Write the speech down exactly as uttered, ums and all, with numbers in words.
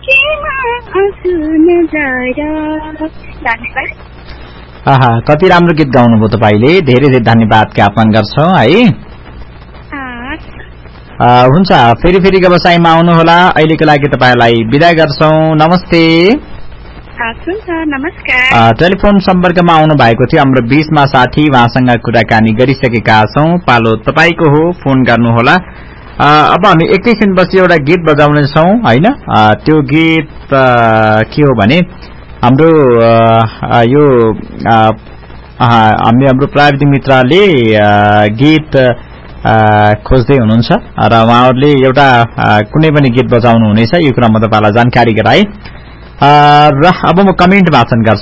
आहा कति राम्रो गीत गाउनुभयो तपाईले धेरै धेरै धन्यवाद ज्ञापन गर्छौं है हुन्छ फेरि फेरि व्यवसायमा आउनुहोला अहिलेको लागि तपाईलाई बिदा गर्छौं नमस्ते नमस्कार टेलिफोन सम्पर्कमा आउनु भएको थियो हाम्रो बीचमा साथी उहाँसँग कुराकानी गरिसकेका छौं पालो तपाईको हो फोन गर्नुहोला अब हामी एकैछिनपछि एउटा गीत बजाउने छौं हैन त्यो गीत के हो भने हाम्रो यो हामी हाम्रो प्राविधिक मित्रले गीत खोज्दै हुनुहुन्छ र उहाँहरूले एउटा कुनै पनि गीत बजाउनु हुनेछ यो कुरा म तपाईलाई जानकारी गराए र अब म कमेन्ट वाचन गर्छु